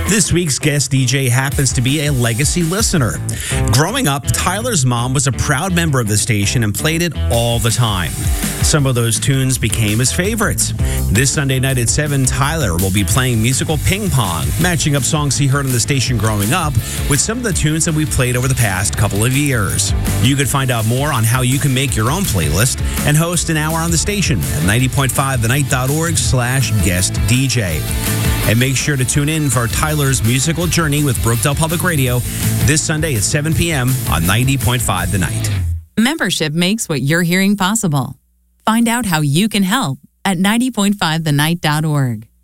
This week's guest DJ happens to be a legacy listener. Growing up, Tyler's mom was a proud member of the station and played it all the time. Some of those tunes became his favorites. This Sunday night at 7, Tyler will be playing musical ping pong, matching up songs he heard on the station growing up with some of the tunes that we played over the past couple of years. You could find out more on how you can make your own playlist and host an hour on the station at 90.5thenight.org/guest DJ. And make sure to tune in for Tyler's musical journey with Brookdale Public Radio this Sunday at 7 p.m. on 90.5 The Night. Membership makes what you're hearing possible. Find out how you can help at 90.5thenight.org.